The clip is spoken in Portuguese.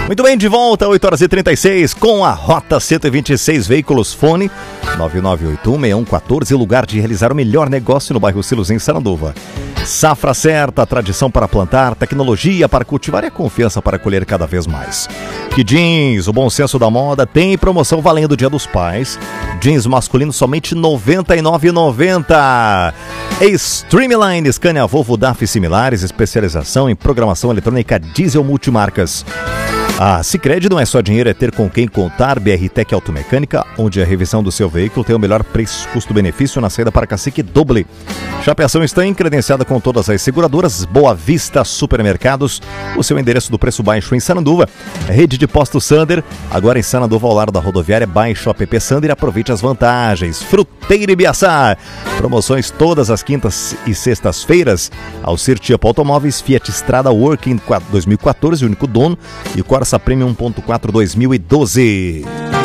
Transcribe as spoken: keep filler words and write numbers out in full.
Muito bem, de volta, oito horas e trinta e seis, com a Rota cento e vinte e seis Veículos. Fone nove nove oito um, seis um um quatro, lugar de realizar o melhor negócio no bairro Silos, em Sarandova. Safra certa, tradição para plantar, tecnologia para cultivar e a confiança para colher cada vez mais. Que jeans, o bom senso da moda, tem promoção valendo o Dia dos Pais. Jeans masculino somente noventa e nove reais e noventa centavos. Streamline, Scania, Volvo, D A F e similares, especialização em programação eletrônica diesel multimarcas. A Sicredi não é só dinheiro, é ter com quem contar. B R Tech Automecânica, onde a revisão do seu veículo tem o melhor preço, custo-benefício na saída para Cacique Doble. Chapeação está credenciada com todas as seguradoras. Boa Vista Supermercados, o seu endereço do preço baixo em Sarandova. Rede de Posto Sander, agora em Sarandova ao lado da rodoviária. Baixe o app Sander e aproveite as vantagens. Fruteira Ibiaçá, promoções todas as quintas e sextas-feiras. Alcir Tiapo Automóveis, Fiat Strada Working dois mil e quatorze, único dono, e o Corsa Premium um ponto quatro dois mil e doze.